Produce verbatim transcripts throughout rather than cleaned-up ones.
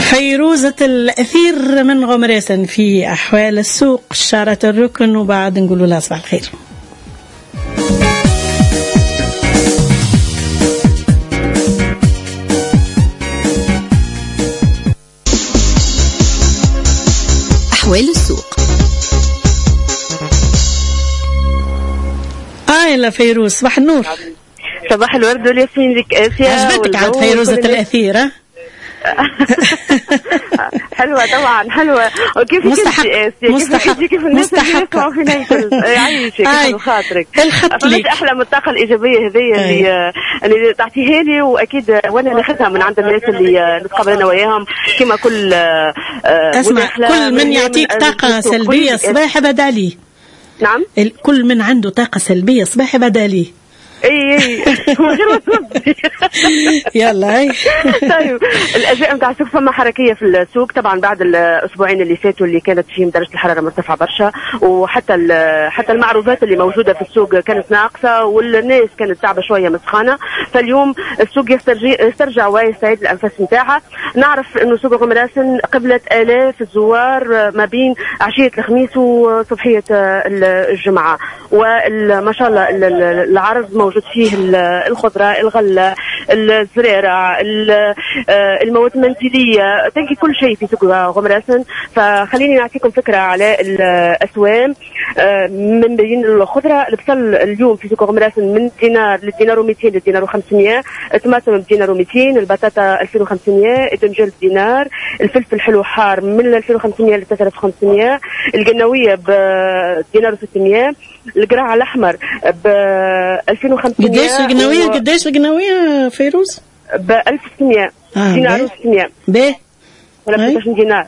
فيروزة الأثير من غمراسن في أحوال السوق شارة الركن، وبعد نقولوا لها صباح الخير. أحوال السوق. آه لا فيروز، صباح النور. صباح الورد والياسمين لك آسيا. عجبتك عاد فيروزة الأثير؟ حلوة طبعا حلوة. وكيف مستحق مستحق كيف الناس اللي يسمعوا فينا يعيشك آه. خاطرك الخط ليك أحلى من الطاقة الإيجابية هذه اللي اللي تعطيها لي، وأكيد وأنا ناخذها من عند الناس اللي نتقابل أنا وياهم كما كل اسمع، كل من يعطيك طاقة سلبية صباح بدالي. نعم، كل من عنده طاقة سلبية صباح بدالي. اي اي غير وصلتي. يلا اي. طيب الاجواء نتاع السوق فما حركيه في السوق طبعا بعد الاسبوعين اللي فاتوا اللي كانت فيهم درجه الحراره مرتفعه برشا، وحتى حتى المعروضات اللي موجوده في السوق كانت ناقصه والناس كانت تعبه شويه مسخانه. فاليوم السوق يسترجع, يسترجع ويستعيد الانفاس نتاعها. نعرف انه سوق غمراسن قبلت الاف الزوار ما بين عشيه الخميس وصبحيه الجمعه، وما شاء الله العرض موجود فيه الخضره، الغله، الزريرة، المواد المنزليه، تنكي كل شيء في سوق غمراسن. فخليني نعطيكم فكره على الاسوام. من بين الخضره البصل اليوم في سوق غمراسن من دينار للدينار ومئتين للدينار وخمسمائة، الطماطم بدينار ومئتين، البطاطا ألفين وخمسمائة، الدنجل بدينار، الفلفل الحلو حار من ألفين وخمسمائة ل ثلاثة آلاف وخمسمائة، القناويه بدينار وستمائة، القراع الاحمر ب ألفين وخمسمائة. قديش القناويه؟ و... قديش القناويه فيروز؟ ب ألف وستمائة. آه دينار وستمائة. باهي ولا ستة عشر دينار.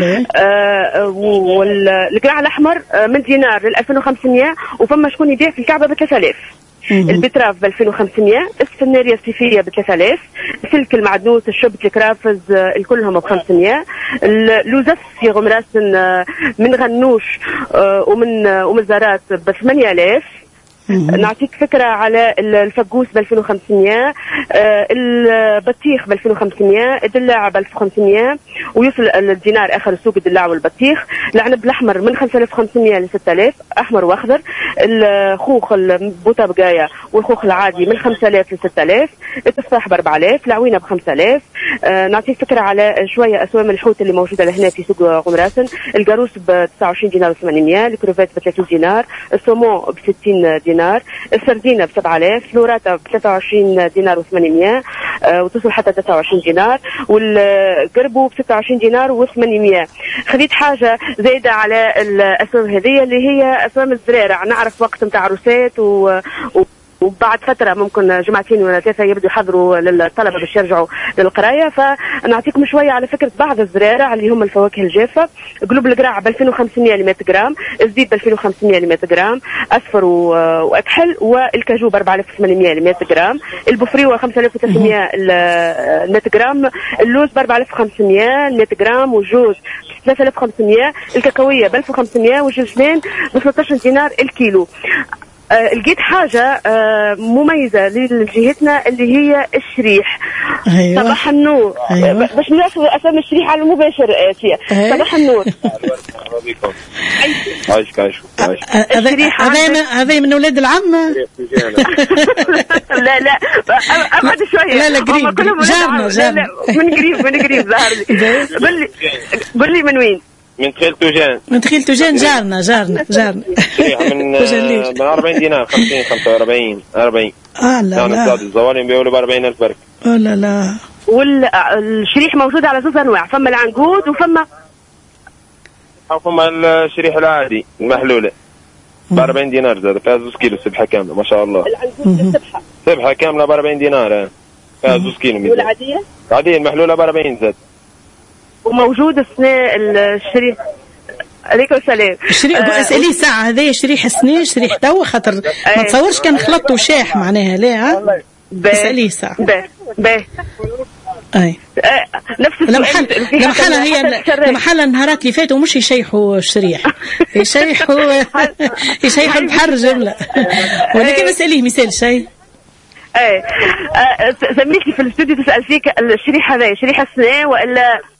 آه والقراع الاحمر من دينار ل ألفين وخمسمائة، وفما شكون يبيع في الكعبه ب ثلاثة آلاف. البتراف ب ألفين وخمسمائة، السفناريه الصيفيه ب ثلاثة آلاف، سلك المعدنوس، الشبت، الكرافز الكلهم ب خمسمائة، اللوزف في غمراسن من غنوش ومن ومن زارات ب ثمانية آلاف. نعطيك فكرة على الفقوس ب ألفين وخمسمائة، البطيخ ب ألفين وخمسمائة، الدلاع ب ألف وخمسمائة، ويوصل الدينار آخر السوق الدلاع والبطيخ. العنب الأحمر من خمسة آلاف وخمسمائة ل ستة آلاف، أحمر وأخضر. الخوخ البوطة بقايا والخوخ العادي من خمسة آلاف ل ستة آلاف، التفاح ب أربعة آلاف، العوينة ب خمسة آلاف. آه نعطيك فكرة على شوية أسوام الحوت اللي موجودة لهنا في سوق غمراسن. الجاروس ب تسعة وعشرين دينار وثمانمائة، الكروفات ب ثلاثين دينار، السومون ب ستين دينار، السردينة ب سبعة آلاف، فلوراتا ب ثلاثة وعشرين دينار وثمانمائة آه وتصل حتى تسعة وعشرين دينار، والقربو ب ستة وعشرين دينار وثمانمائة. خذيت حاجة زايدة على الأسوام هذه اللي هي أسوام الزرارة. نعرف وقت متاع عروسات و, و... وبعد فترة ممكن جمعتين ولا ثلاثة يبدو يحضروا للطلبة باش يرجعوا للقراية. فنعطيكم شوية على فكرة بعض الزرارة اللي هم الفواكه الجافة. قلوب القراع ب ألفين وخمسمائة ل مئة جرام، الزبيب ب ألفين وخمسمائة ل مئة جرام، أصفر وأكحل، والكاجو ب أربعة آلاف وثمانمائة ل مئة جرام، البفريوة خمسة آلاف وثلاثمائة ل مئة جرام، اللوز ب أربعة آلاف وخمسمائة ل مئة جرام، والجوز ثلاثة آلاف وخمسمائة، الكاكاوية ب ألف وخمسمائة، والجزلان ب ثلاثة عشر دينار الكيلو. آه لقيت حاجة آه مميزة لجهتنا اللي هي الشريح. أيوة. صباح النور. أيوة. باش ناخذ أسامي الشريح على المباشر آسيا. أيوة. صباح النور. عايشك عايشك الشريح هذا من أولاد العم. لا لا أبعد شوية. لا لا قريب جارنا جارنا من قريب من قريب ظهر لي. قل لي قل لي من وين؟ من دخيل توجان. من دخيل توجان جارنا جارنا جارنا. من من أربعين دينار خمسين خمسة وأربعين أربعين. آه لا لا. يعني الزوالين بيقولوا بأربعين ألف برك. آه لا لا. والشريح موجود على زوج أنواع، فما العنقود وفما. أو فما الشريح العادي المحلولة. بأربعين دينار زاد فيها زوج كيلو سبحة كاملة ما شاء الله. العنقود سبحة. سبحة كاملة بأربعين دينار فيها زوج كيلو. والعادية؟ العادية المحلولة بأربعين زاد. وموجود السنة الشريح. عليكم السلام. الشريح آه اسألي ساعة هذايا شريح السنة شريح توا خاطر ما تصورش كان خلطوا شاح معناها لا ها؟ اسألي ساعة. باهي باهي. أي. آه نفس المحل المحل هي المحل النهارات اللي فاتوا مش يشيحوا الشريح يشيحوا يشيحوا البحر جملة ولكن اسأليه مثال شيء. ايه سميتني في الاستوديو تسأل فيك الشريح هذا شريح السنة ولا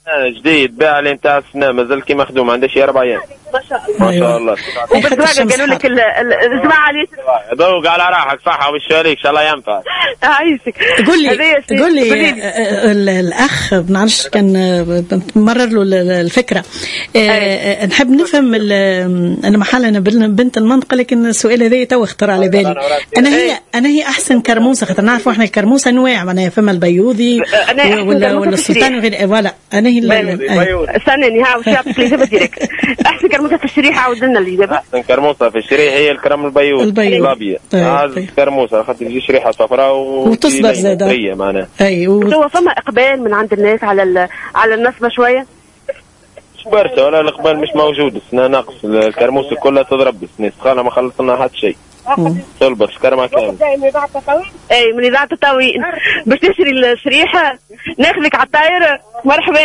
جديد باع لي نتاع السنة مازال كي مخدوم عنده شي أربع أيام. ما شاء الله ما شاء الله. وبالدواقة قالوا لك الجماعة اللي ذوق على راحك صحة وبالشريك إن شاء الله ينفع. عايشك. قول لي قول لي الأخ بنعرفش كان مرر له الفكرة. نحب نفهم أنا محل بنت المنطقة لكن السؤال هذا تو اختار على بالي. أنا هي أنا هي أحسن كرموسة خاطر نعرف إحنا الكرموسة أنواع معناها فما البيوضي ولا ولا السلطان وغير ولا أنا هي استناني ها وش يعطيك الإجابة ديريكت. أحسن كرموسة في الشريحة عاود لنا الإجابة. أحسن كرموسة في الشريحة هي الكرم البيوض الأبيض. هذا كرموسة خاطر تجي شريحة صفراء وتصبر زادة. معناها. أيوة. هو فما إقبال من عند الناس على على النصبة شوية. برشا ولا الإقبال مش موجود السنة ناقص الكرموسة كلها تضرب الناس خلاص ما خلصنا حتى شيء. طلبة كرمة كامل. اي من إذاعة التطاوين باش تشري الشريحة ناخذك على الطايرة مرحبا.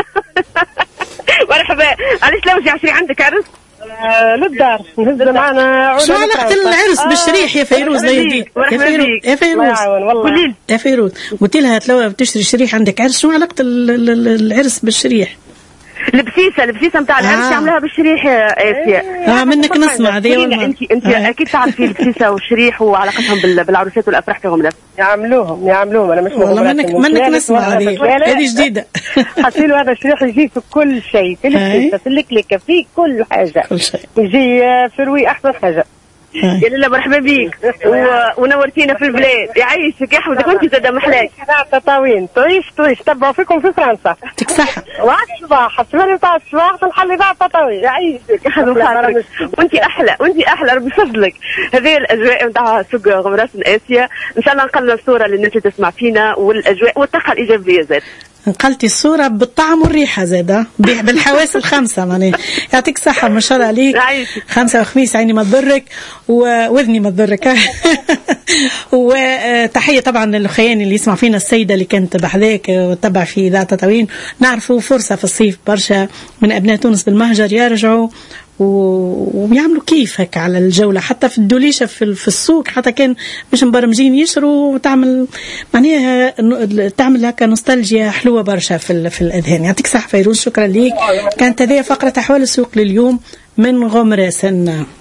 مرحبا علاش لو جي عشري عندك عرس؟ آه للدار نهز معنا. شو علاقة العرس بالشريح يا فيروز؟ لا يهديك يا فيروز يا فيروز يا فيروز قلت لها لو بتشتري شريح عندك عرس شو علاقة العرس بالشريح؟ البسيسه البسيسه نتاع العرس آه. يعملوها بالشريح اسيا. اه منك نسمع ذي والله. انت انت آه. اكيد تعرفي البسيسه والشريح وعلاقتهم بالعروسات والافراح فيهم لا يعملوهم يعملوهم انا مش والله منك منك نسمع هذه هذه جديده. حاطين هذا الشريح يجي في كل شيء في البسيسه في الكليكه في كل حاجه كل شيء يجي فروي احسن حاجه. يا لاله مرحبا بيك ونورتينا في البلاد يعيشك يا حمدك وانت زاد محلاك. تطاوين تعيش تعيش تبعوا فيكم في فرنسا. يعطيك الصحة. وعد الصباح السمانة تاع الصباح في الحل تاع التطاوين يعيشك يا حبيبي وانت احلى وانت احلى ربي يفضلك. هذه الاجواء نتاع سوق غمراس اسيا ان شاء الله نقلنا الصورة للناس اللي تسمع فينا والاجواء والطاقة الايجابية زاد. نقلتي الصورة بالطعم والريحة زادة بالحواس الخمسة معناها. يعطيك الصحة ما شاء الله عليك. خمسة وخميس عيني ما تضرك ووذني ما تضرك. وتحية طبعا للخيان اللي يسمع فينا السيدة اللي كانت بحذاك وتتبع في ذات تطاوين. نعرفوا فرصة في الصيف برشا من أبناء تونس بالمهجر يرجعوا ويعملوا كيفك على الجولة حتى في الدوليشة في, في السوق حتى كان مش مبرمجين يشروا وتعمل معناها تعمل هكا نوستالجيا حلوة برشا في, في الأذهان. يعطيك صحة فيروز شكرا ليك. كانت هذه فقرة أحوال السوق لليوم من غمراسن.